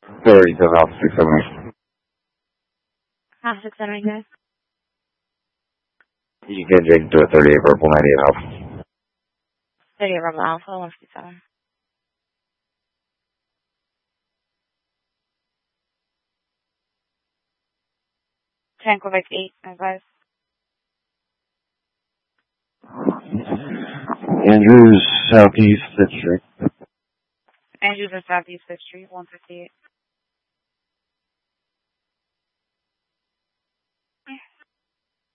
37 Alpha 678. Half 678, guys. You can drink to a 38 Purple 98 Alpha. 38 Rebel Alpha, 157. Quebec 8, advise. Andrews, Southeast 5th Street. Andrews and Southeast 5th Street, 158.